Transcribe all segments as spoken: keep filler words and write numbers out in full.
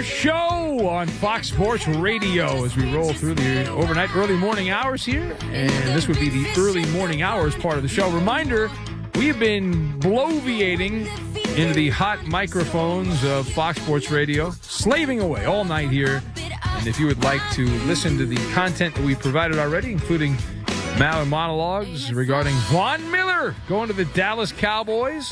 Show on Fox Sports Radio as we roll through the overnight early morning hours here. And this would be the early morning hours part of the show. Reminder, we have been bloviating into the hot microphones of Fox Sports Radio, slaving away all night here. And if you would like to listen to the content that we provided already, including Maller monologues regarding Von Miller going to the Dallas Cowboys,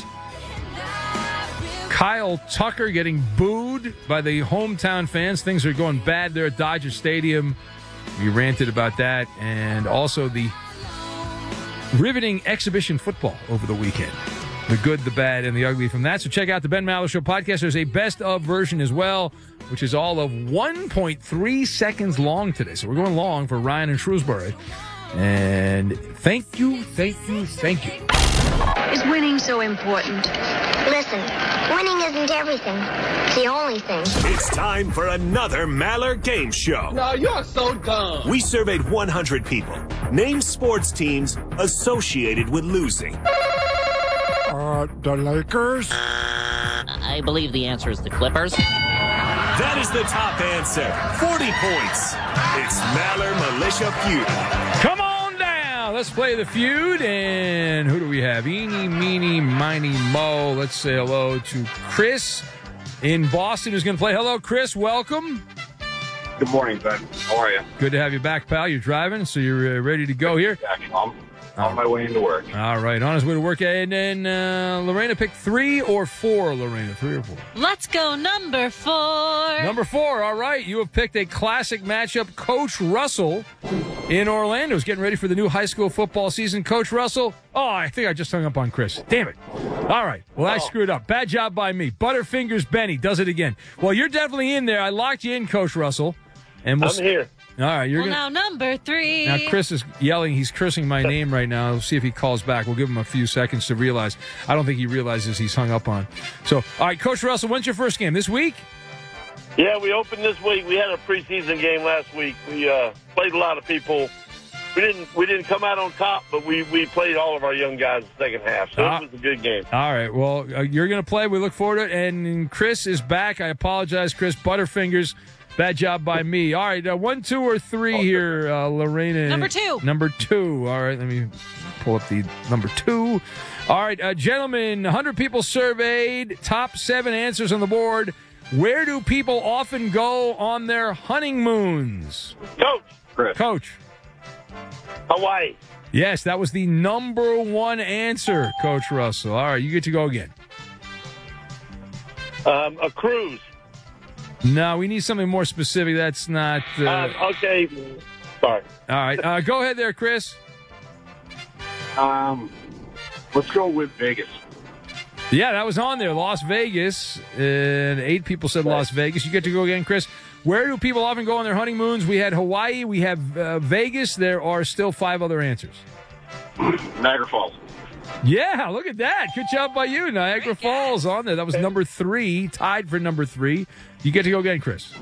Kyle Tucker getting booed by the hometown fans. Things are going bad there at Dodger Stadium. We ranted about that. And also the riveting exhibition football over the weekend. The good, the bad, and the ugly from that. So check out the Ben Maller Show podcast. There's a best-of version as well, which is all of one point three seconds long today. So we're going long for Ryan and Shrewsbury. And thank you, thank you, thank you. Is winning so important? Listen, winning isn't everything. It's the only thing. It's time for another Maller Game Show. No, you're so dumb. We surveyed one hundred people. Name sports teams associated with losing. Uh, the Lakers? I believe the answer is the Clippers. That is the top answer. forty points. It's Maller Militia Feud. Come on down. Let's play the feud. And who do we have? Eeny, meeny, miny, mo. Let's say hello to Chris in Boston who's going to play. Hello, Chris. Welcome. Good morning, Ben. How are you? Good to have you back, pal. You're driving, so you're uh, ready to go here. I'm on my way into work. All right, on his way to work. And then uh, Lorena picked three or four, Lorena? Three or four? Let's go number four. Number four, all right. You have picked a classic matchup. Coach Russell in Orlando is getting ready for the new high school football season. Coach Russell, oh, I think I just hung up on Chris. Damn it. All right, well, I screwed up. Bad job by me. Butterfingers Benny does it again. Well, you're definitely in there. I locked you in, Coach Russell. And we'll I'm here. All right, you're well, gonna... now number three. Now, Chris is yelling. He's cursing my name right now. We'll see if he calls back. We'll give him a few seconds to realize. I don't think he realizes he's hung up on. So, all right, Coach Russell, when's your first game? This week? Yeah, we opened this week. We had a preseason game last week. We uh, played a lot of people. We didn't we didn't come out on top, but we, we played all of our young guys the second half. So uh, it was a good game. All right, well, uh, you're going to play. We look forward to it. And Chris is back. I apologize, Chris. Butterfingers. Bad job by me. All right, uh, one, two, or three here, uh, Lorena. Number two. Number two. All right, let me pull up the number two. All right, uh, gentlemen, one hundred people surveyed, top seven answers on the board. Where do people often go on their honeymoons? Coach. Chris. Coach. Hawaii. Yes, that was the number one answer, Coach Russell. All right, you get to go again. Um, a cruise. No, we need something more specific. That's not... Uh... Uh, okay. Sorry. All right. Uh, go ahead there, Chris. Um, let's go with Vegas. Yeah, that was on there. Las Vegas. And eight people said Las Vegas. You get to go again, Chris. Where do people often go on their honeymoons? We had Hawaii. We have uh, Vegas. There are still five other answers. Niagara Falls. Yeah, look at that. Good job by you. Niagara Falls on there. That was number three, tied for number three. You get to go again, Chris.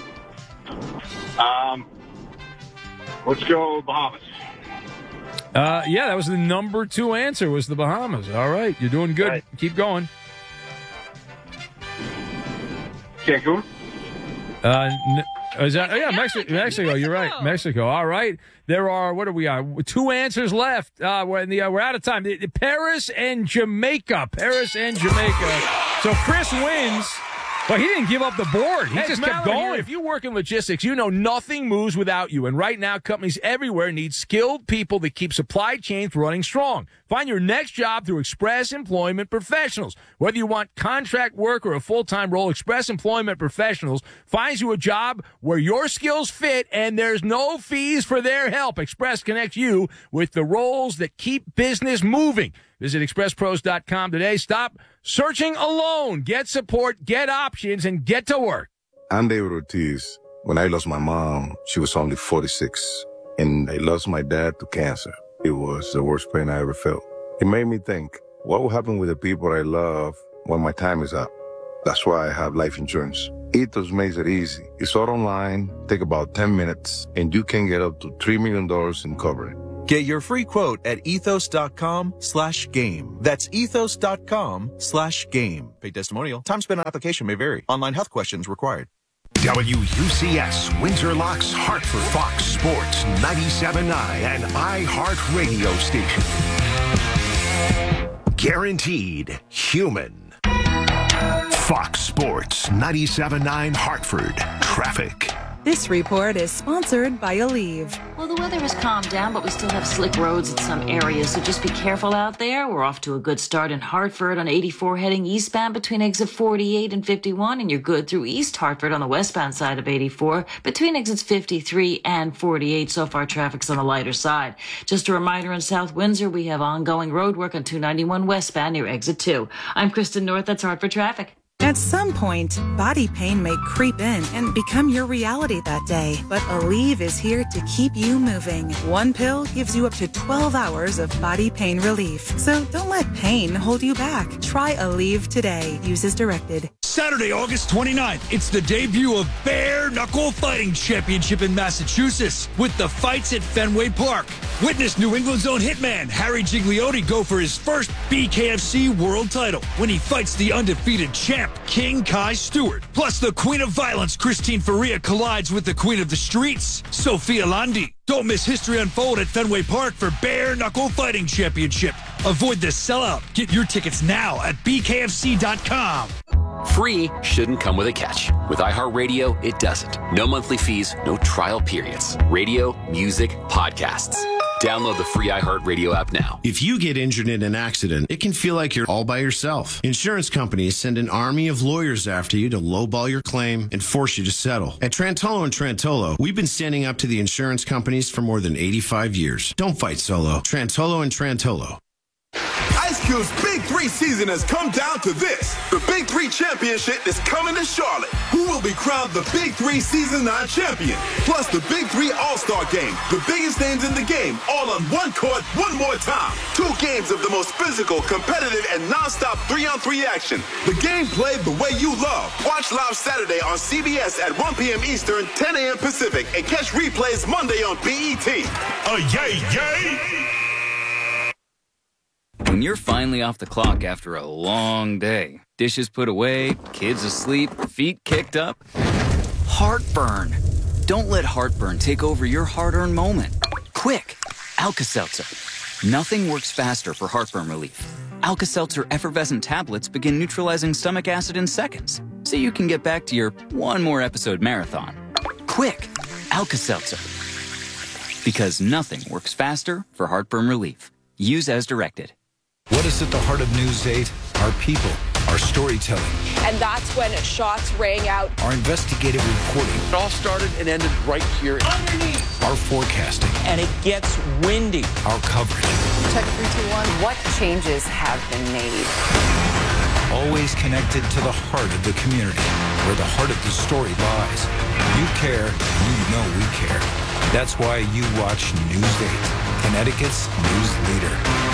Um, let's go Bahamas. Uh, yeah, that was the number two answer, was the Bahamas. All right, you're doing good. Right. Keep going. Cancun. Uh, n- is that, oh, yeah, Mexico. Mexico. You're right. Mexico. All right. There are, what are we on? Two answers left. Uh, we're, in the, uh, we're out of time. The, the Paris and Jamaica. Paris and Jamaica. So Chris wins. But he didn't give up the board. He Hey, just Maller kept going. here. If you work in logistics, you know nothing moves without you. And right now, companies everywhere need skilled people that keep supply chains running strong. Find your next job through Express Employment Professionals. Whether you want contract work or a full-time role, Express Employment Professionals finds you a job where your skills fit and there's no fees for their help. Express connects you with the roles that keep business moving. Visit express pros dot com today. Stop searching alone. Get support, get options, and get to work. I'm David Ortiz. When I lost my mom, she was only forty-six. And I lost my dad to cancer. It was the worst pain I ever felt. It made me think, what will happen with the people I love when my time is up? That's why I have life insurance. Ethos makes it easy. It's all online, take about ten minutes, and you can get up to three million dollars in coverage. Get your free quote at ethos.com slash game. That's ethos.com slash game. Paid testimonial. Time spent on application may vary. Online health questions required. W U C S, Windsor Locks, Hartford, Fox Sports, ninety-seven point nine, and iHeartRadio station. Guaranteed human. Fox Sports, ninety-seven point nine, Hartford. Traffic. This report is sponsored by Aleve. Well, the weather has calmed down, but we still have slick roads in some areas, so just be careful out there. We're off to a good start in Hartford on eighty-four heading eastbound between exit forty-eight and fifty-one, and you're good through East Hartford on the westbound side of eighty-four between exits fifty-three and forty-eight. So far, traffic's on the lighter side. Just a reminder, in South Windsor, we have ongoing road work on two ninety-one westbound near exit two. I'm Kristen North. That's Hartford Traffic. At some point, body pain may creep in and become your reality that day. But Aleve is here to keep you moving. One pill gives you up to twelve hours of body pain relief. So don't let pain hold you back. Try Aleve today. Use as directed. Saturday, August twenty-ninth, it's the debut of Bare Knuckle Fighting Championship in Massachusetts with the fights at Fenway Park. Witness New England's own hitman, Harry Gigliotti, go for his first B K F C world title when he fights the undefeated champ, King Kai Stewart. Plus, the Queen of Violence, Christine Faria, collides with the Queen of the Streets, Sophia Landi. Don't miss history unfold at Fenway Park for Bare Knuckle Fighting Championship. Avoid the sellout. Get your tickets now at B K F C dot com. Free shouldn't come with a catch. With iHeartRadio, it doesn't. No monthly fees, no trial periods. Radio, music, podcasts. Download the free iHeartRadio app now. If you get injured in an accident, it can feel like you're all by yourself. Insurance companies send an army of lawyers after you to lowball your claim and force you to settle. At Trantolo and Trantolo, we've been standing up to the insurance companies for more than eighty-five years. Don't fight solo. Trantolo and Trantolo. Ice Cube's Big Three season has come down to this. The Big Three Championship is coming to Charlotte. Who will be crowned the Big Three Season nine champion? Plus the Big Three All-Star Game. The biggest names in the game, all on one court, one more time. Two games of the most physical, competitive, and non-stop three-on-three action. The game played the way you love. Watch live Saturday on C B S at one p.m. Eastern, ten a.m. Pacific, and catch replays Monday on B E T. Oh, yay, yay! When you're finally off the clock after a long day, dishes put away, kids asleep, feet kicked up, heartburn. Don't let heartburn take over your hard-earned moment. Quick, Alka-Seltzer. Nothing works faster for heartburn relief. Alka-Seltzer effervescent tablets begin neutralizing stomach acid in seconds, so you can get back to your one more episode marathon. Quick, Alka-Seltzer. Because nothing works faster for heartburn relief. Use as directed. What is at the heart of News eight? Our people, our storytelling. And that's when shots rang out. Our investigative reporting. It all started and ended right here. Underneath. Our forecasting. And it gets windy. Our coverage. Check three, two, one. What changes have been made? Always connected to the heart of the community, where the heart of the story lies. You care, you know we care. That's why you watch News eight, Connecticut's news leader.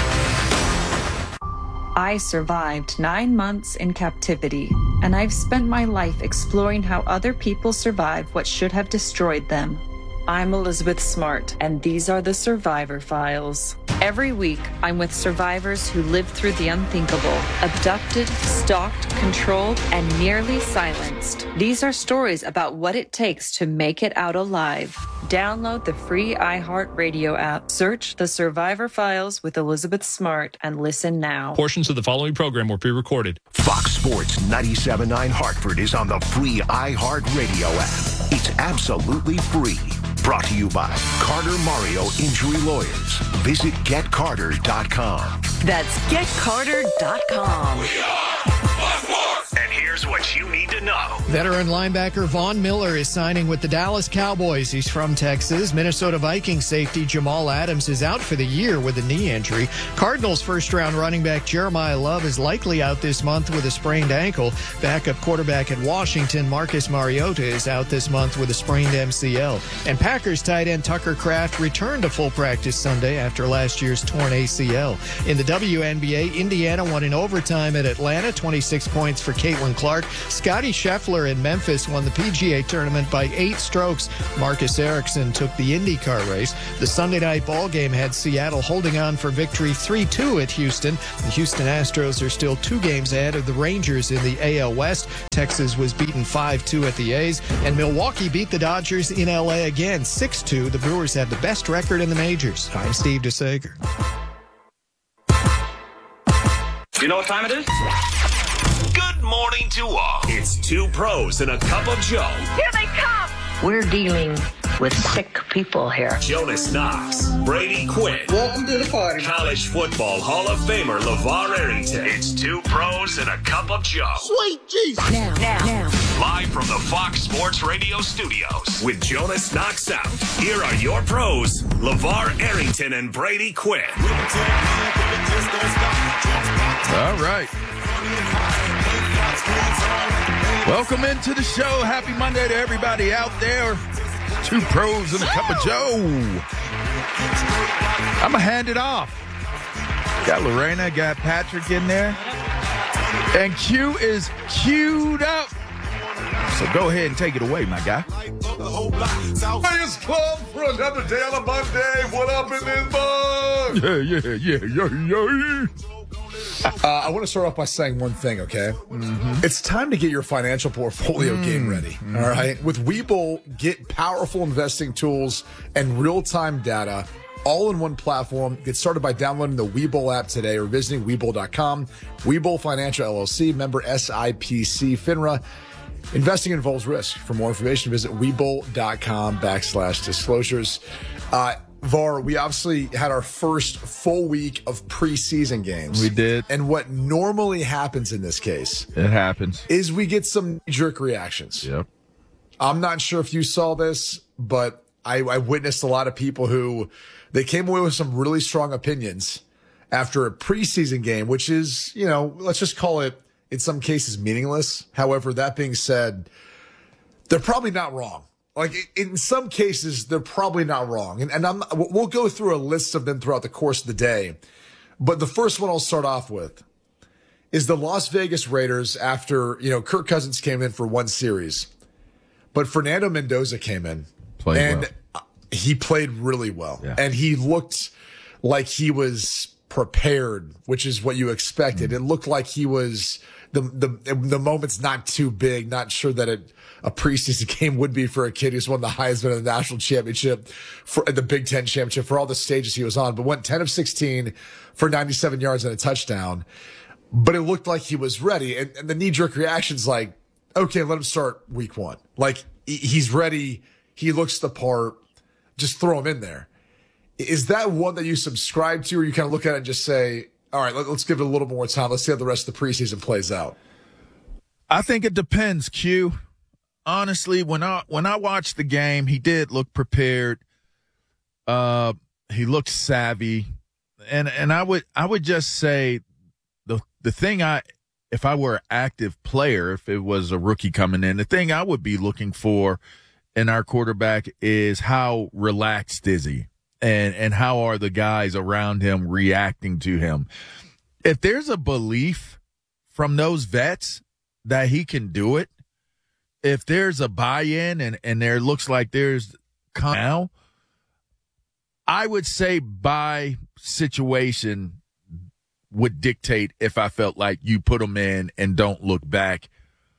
I survived nine months in captivity, and I've spent my life exploring how other people survive what should have destroyed them. I'm Elizabeth Smart, and these are the Survivor Files. Every week, I'm with survivors who lived through the unthinkable, abducted, stalked, controlled, and nearly silenced. These are stories about what it takes to make it out alive. Download the free iHeartRadio app, search The Survivor Files with Elizabeth Smart, and listen now. Portions of the following program were pre-recorded. Fox Sports ninety-seven point nine Hartford is on the free iHeartRadio app. It's absolutely free. Brought to you by Carter Mario Injury Lawyers. Visit get carter dot com. That's get carter dot com. We are And here's what you need to know. Veteran linebacker Von Miller is signing with the Dallas Cowboys. He's from Texas. Minnesota Vikings safety Jamal Adams is out for the year with a knee injury. Cardinals first-round running back Jeremiah Love is likely out this month with a sprained ankle. Backup quarterback at Washington Marcus Mariota is out this month with a sprained M C L. And Packers tight end Tucker Kraft returned to full practice Sunday after last year's torn A C L. In the W N B A, Indiana won in overtime at Atlanta, twenty-six points for Caitlin Clark. Clark. Scotty Scheffler in Memphis won the P G A tournament by eight strokes. Marcus Ericsson took the IndyCar race. The Sunday night ball game had Seattle holding on for victory three two at Houston. The Houston Astros are still two games ahead of the Rangers in the A L West. Texas was beaten five two at the A's, and Milwaukee beat the Dodgers in L A again six two. The Brewers had the best record in the majors. I'm Steve DeSager. You know what time it is? Good morning to all. It's two pros and a cup of Joe. Here they come. We're dealing with sick people here. Jonas Knox, Brady Quinn. Welcome to the party. College football Hall of Famer LeVar Arrington. It's two pros and a cup of Joe. Sweet Jesus. Now, now, now. Live from the Fox Sports Radio studios with Jonas Knox out. Here are your pros, LeVar Arrington and Brady Quinn. All right. Welcome into the show. Happy Monday to everybody out there. Two pros and a cup of Joe. I'm going to hand it off. Got Lorena, got Patrick in there. And Q is queued up. So go ahead and take it away, my guy. Lions Club for another day on a Monday. What up in this bug? Yeah, yeah, yeah, yeah, yeah. Uh, I want to start off by saying one thing, okay? Mm-hmm. It's time to get your financial portfolio mm-hmm. game ready, mm-hmm. all right? With Webull, get powerful investing tools and real-time data all in one platform. Get started by downloading the Webull app today or visiting Webull dot com. Webull Financial L L C, member S I P C, FINRA. Investing involves risk. For more information, visit Webull dot com backslash disclosures. Uh, Var, we obviously had our first full week of preseason games. We did. And what normally happens in this case, it happens, is we get some jerk reactions. Yep. I'm not sure if you saw this, but I, I witnessed a lot of people who they came away with some really strong opinions after a preseason game, which is, you know, let's just call it in some cases meaningless. However, that being said, they're probably not wrong. Like, in some cases, they're probably not wrong. And, and I'm, we'll go through a list of them throughout the course of the day. But the first one I'll start off with is the Las Vegas Raiders after, you know, Kirk Cousins came in for one series. But Fernando Mendoza came in. Played and well. He played really well. Yeah. And he looked like he was prepared, which is what you expected. Mm. It looked like he was, the, the, the moment's not too big, not sure that it, a preseason game would be for a kid who's won the Heisman and the national championship, for the Big Ten championship, for all the stages he was on, but went ten of sixteen for ninety-seven yards and a touchdown. But it looked like he was ready. And, and the knee-jerk reaction's like, okay, let him start week one. Like, he's ready. He looks the part. Just throw him in there. Is that one that you subscribe to, or you kind of look at it and just say, all right, let, let's give it a little more time. Let's see how the rest of the preseason plays out? I think it depends, Q. Honestly, when I when I watched the game, he did look prepared. Uh, he looked savvy, and and I would I would just say the the thing I if I were an active player, if it was a rookie coming in, the thing I would be looking for in our quarterback is how relaxed is he, and and how are the guys around him reacting to him. If there's a belief from those vets that he can do it, if there's a buy-in and, and there looks like there's now, I would say by situation would dictate if I felt like you put him in and don't look back.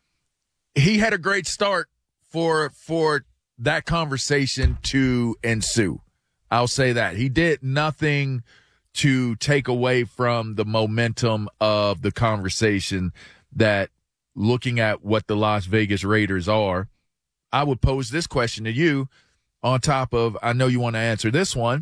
He had a great start for for that conversation to ensue. I'll say that. He did nothing to take away from the momentum of the conversation that, looking at what the Las Vegas Raiders are, I would pose this question to you on top of, I know you want to answer this one.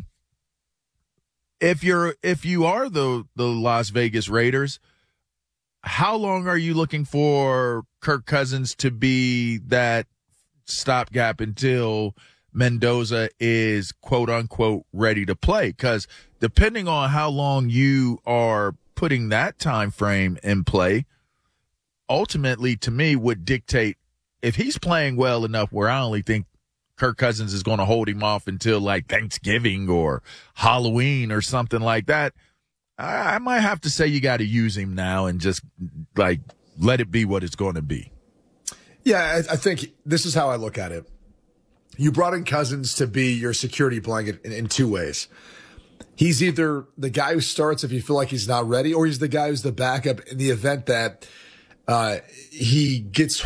If you're, if you are the, the Las Vegas Raiders, how long are you looking for Kirk Cousins to be that stopgap until Mendoza is quote unquote ready to play? Because depending on how long you are putting that time frame in play, ultimately, to me, would dictate if he's playing well enough where I only think Kirk Cousins is going to hold him off until like Thanksgiving or Halloween or something like that. I, I might have to say you got to use him now and just like let it be what it's going to be. Yeah, I, I think this is how I look at it. You brought in Cousins to be your security blanket in, in two ways. He's either the guy who starts if you feel like he's not ready, or he's the guy who's the backup in the event that uh, he gets